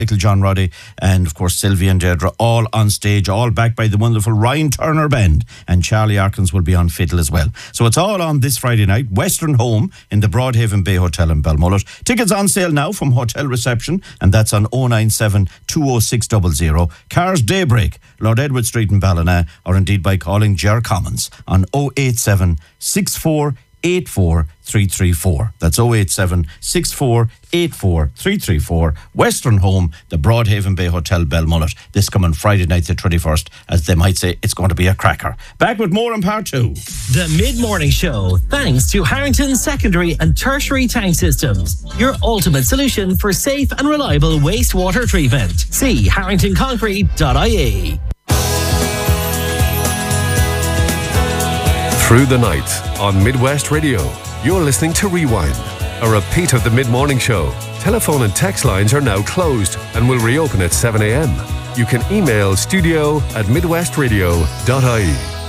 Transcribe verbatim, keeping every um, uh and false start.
Michael John Roddy, and of course Sylvia and Deirdre, all on stage, all backed by the wonderful Ryan Turner Band, and Charlie Arkins will be on fiddle as well. So it's all on this Friday night, Western Home in the Broadhaven Bay Hotel in Balmullet. Tickets on sale now from hotel reception, and that's on oh nine seven, two oh six zero zero. Cars Daybreak, Lord Edward Street in Ballina, or indeed by calling Ger Commons on oh eight seven, six four eight four, three three four. That's oh eight seven, six four eight four, three three four. Western Home, the Broadhaven Bay Hotel, Belmullet. This coming Friday night, the twenty-first. As they might say, it's going to be a cracker. Back with more in part two. The Mid-Morning Show, thanks to Harrington Secondary and Tertiary Tank Systems. Your ultimate solution for safe and reliable wastewater treatment. See harrington concrete dot I E. Through the night on Midwest Radio, you're listening to Rewind, a repeat of the Mid-Morning Show. Telephone and text lines are now closed and will reopen at seven a.m. You can email studio at midwestradio dot I E.